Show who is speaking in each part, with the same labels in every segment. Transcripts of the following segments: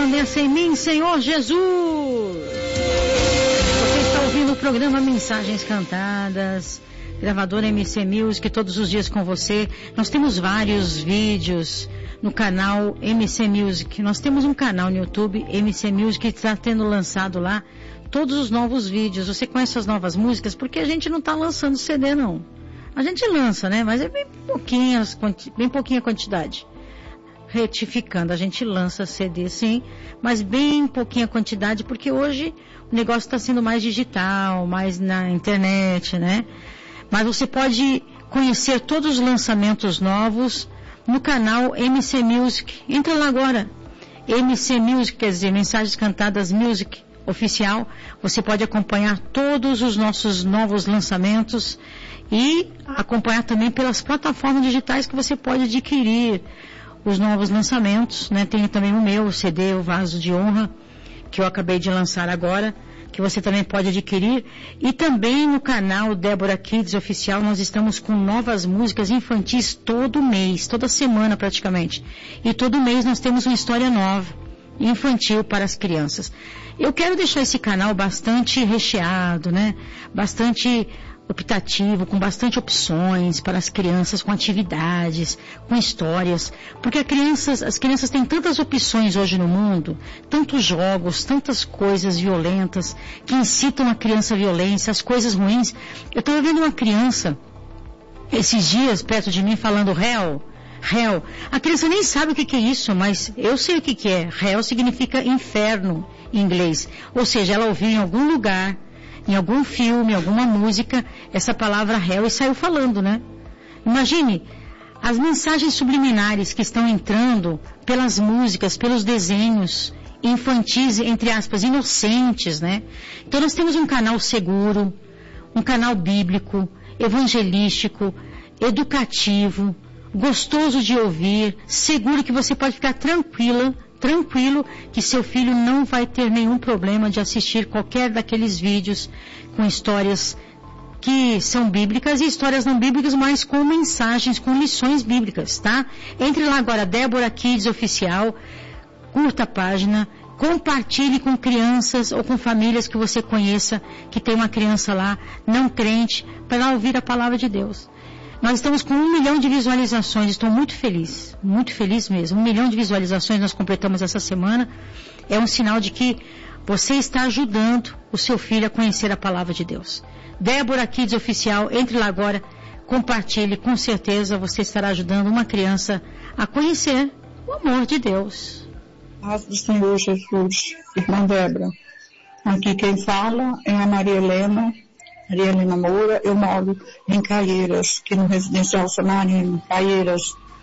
Speaker 1: resplandece em mim, Senhor Jesus. Você está ouvindo o programa Mensagens Cantadas, gravadora MC Music, todos os dias com você. Nós temos vários vídeos no canal MC Music. Nós temos um canal no YouTube, MC Music, que está tendo lançado lá todos os novos vídeos. Você conhece as novas músicas? Porque a gente não está lançando CD, não. A gente lança, né? Mas é bem pouquinha a quantidade. Retificando, a gente lança CD, sim, mas bem pouquinha quantidade, porque hoje o negócio está sendo mais digital, mais na internet, né? Mas você pode conhecer todos os lançamentos novos no canal MC Music. Entra lá agora. MC Music, quer dizer, Mensagens Cantadas Music Oficial. Você pode acompanhar todos os nossos novos lançamentos e acompanhar também pelas plataformas digitais que você pode adquirir os novos lançamentos, né? Tem também o meu, o CD, o Vaso de Honra, que eu acabei de lançar agora, que você também pode adquirir. E também no canal Débora Kids Oficial, nós estamos com novas músicas infantis todo mês, toda semana praticamente. E todo mês nós temos uma história nova, infantil para as crianças. Eu quero deixar esse canal bastante recheado, né? Bastante optativo, com bastante opções para as crianças, com atividades, com histórias, porque as crianças têm tantas opções hoje no mundo, tantos jogos, tantas coisas violentas que incitam a criança à violência, as coisas ruins. Eu estava vendo uma criança esses dias perto de mim falando hell. A criança nem sabe o que é isso, mas eu sei o que é. Hell significa inferno em inglês, ou seja, ela ouviu em algum lugar, em algum filme, alguma música, essa palavra hell e saiu falando, né? Imagine as mensagens subliminares que estão entrando pelas músicas, pelos desenhos infantis, entre aspas, inocentes, né? Então nós temos um canal seguro, um canal bíblico, evangelístico, educativo, gostoso de ouvir, seguro, que você pode ficar tranquilo que seu filho não vai ter nenhum problema de assistir qualquer daqueles vídeos com histórias que são bíblicas e histórias não bíblicas, mas com mensagens, com lições bíblicas, tá? Entre lá agora, Débora Kids Oficial, curta a página, compartilhe com crianças ou com famílias que você conheça, que tem uma criança lá, não crente, para ela ouvir a palavra de Deus. Nós estamos com 1 milhão de visualizações, estou muito feliz mesmo. 1 milhão de visualizações nós completamos essa semana. É um sinal de que você está ajudando o seu filho a conhecer a palavra de Deus. Débora Kids Oficial, entre lá agora, compartilhe, com certeza você estará ajudando uma criança a conhecer o amor de Deus.
Speaker 2: Paz do Senhor Jesus, irmã Débora. Aqui quem fala é a Maria Helena Moura. Eu moro em Caieiras, aqui no Residencial Samarino, Caieiras.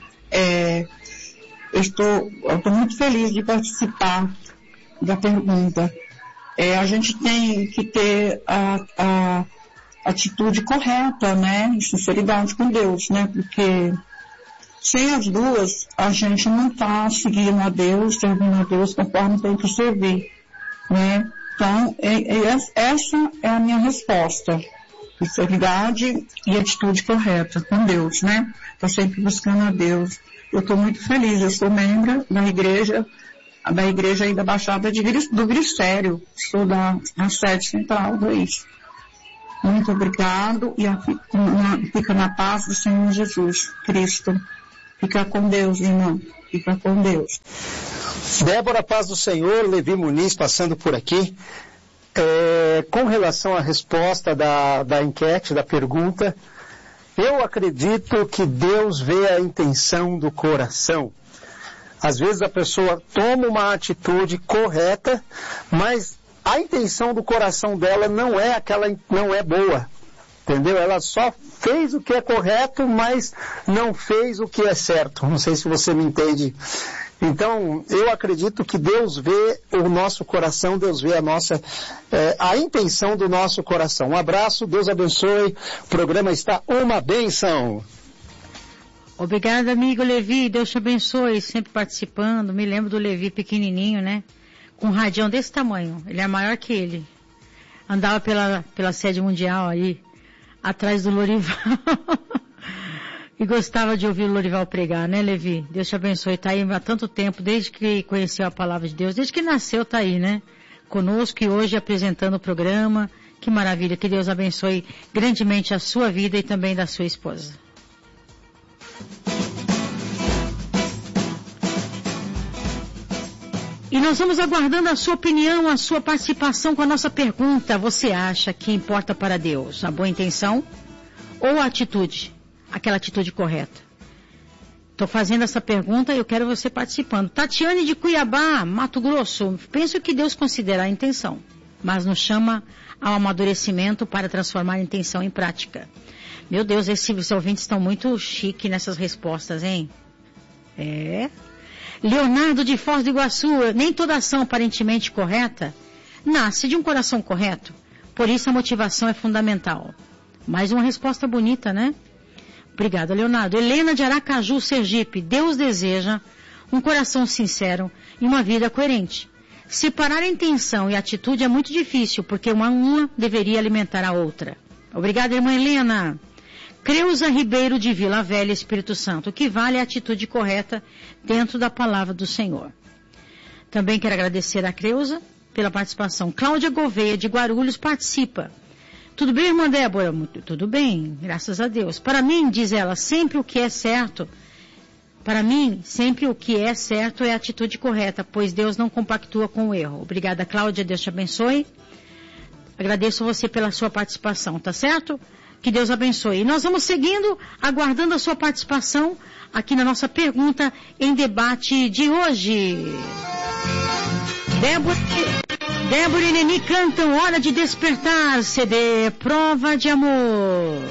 Speaker 2: Eu estou muito feliz de participar da pergunta. A gente tem que ter a atitude correta, né? Sinceridade com Deus, né? Porque sem as duas, a gente não está seguindo a Deus, servindo a Deus conforme tem que servir, né? Então, essa é a minha resposta. Sinceridade e atitude correta com Deus, né? Estou sempre buscando a Deus. Eu estou muito feliz, eu sou membro da igreja aí da Baixada do Grissério. Sou da sede central do Eixo. Muito obrigado e fica na paz do Senhor Jesus Cristo. Fica com Deus, irmão. Fica com Deus.
Speaker 3: Débora, paz do Senhor, Levi Muniz passando por aqui. Com relação à resposta da enquete, da pergunta, eu acredito que Deus vê a intenção do coração. Às vezes a pessoa toma uma atitude correta, mas a intenção do coração dela não é boa. Entendeu? Ela só fez o que é correto, mas não fez o que é certo. Não sei se você me entende. Então, eu acredito que Deus vê o nosso coração, Deus vê a intenção do nosso coração. Um abraço, Deus abençoe. O programa está uma bênção.
Speaker 1: Obrigada, amigo Levi. Deus te abençoe, sempre participando. Me lembro do Levi pequenininho, né? Com um radião desse tamanho. Ele é maior que ele. Andava pela sede mundial aí, atrás do Lorival. E gostava de ouvir o Lorival pregar, né, Levi? Deus te abençoe. Está aí há tanto tempo, desde que conheceu a palavra de Deus, desde que nasceu está aí, né? Conosco e hoje apresentando o programa. Que maravilha, que Deus abençoe grandemente a sua vida e também da sua esposa. E nós vamos aguardando a sua opinião, a sua participação com a nossa pergunta. Você acha que importa para Deus a boa intenção ou a atitude? Aquela atitude correta. Estou fazendo essa pergunta e eu quero você participando. Tatiane de Cuiabá, Mato Grosso. Penso que Deus considera a intenção, mas nos chama ao amadurecimento para transformar a intenção em prática. Meu Deus, esses ouvintes estão muito chiques nessas respostas, hein? Leonardo de Foz do Iguaçu. Nem toda ação aparentemente correta nasce de um coração correto. Por isso a motivação é fundamental. Mais uma resposta bonita, né? Obrigada, Leonardo. Helena de Aracaju, Sergipe. Deus deseja um coração sincero e uma vida coerente. Separar a intenção e a atitude é muito difícil, porque uma deveria alimentar a outra. Obrigada, irmã Helena. Creuza Ribeiro de Vila Velha, Espírito Santo. O que vale é a atitude correta dentro da palavra do Senhor. Também quero agradecer a Creuza pela participação. Cláudia Gouveia de Guarulhos participa. Tudo bem, irmã Débora? Tudo bem, graças a Deus. Para mim, diz ela, sempre o que é certo é a atitude correta, pois Deus não compactua com o erro. Obrigada, Cláudia, Deus te abençoe. Agradeço você pela sua participação, tá certo? Que Deus abençoe. E nós vamos seguindo, aguardando a sua participação aqui na nossa pergunta em debate de hoje. Débora e Neni cantam Hora de Despertar, CD Prova de Amor.